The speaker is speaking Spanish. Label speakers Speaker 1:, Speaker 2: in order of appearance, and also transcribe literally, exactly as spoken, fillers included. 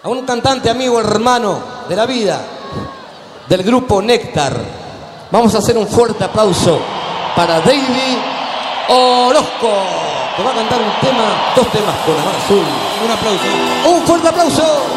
Speaker 1: a un cantante amigo, hermano de la vida, del grupo Néctar. Vamos a hacer un fuerte aplauso para David Orozco, que va a cantar un tema, dos temas con la mano azul.
Speaker 2: Un aplauso.
Speaker 1: Un fuerte aplauso.